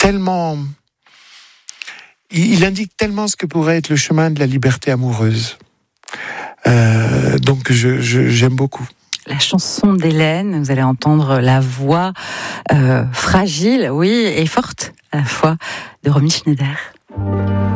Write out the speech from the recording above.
tellement... Il indique tellement ce que pourrait être le chemin de la liberté amoureuse. Donc j'aime beaucoup. La chanson d'Hélène, vous allez entendre la voix fragile, oui, et forte à la fois de Romy Schneider.